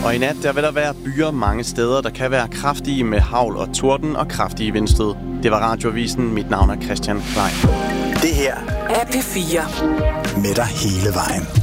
Og i nat, der vil der være byer mange steder, der kan være kraftige med hagl og torden og kraftige vindstød. Det var Radioavisen. Mit navn er Christian Klein. Det her er P4. Med dig hele vejen.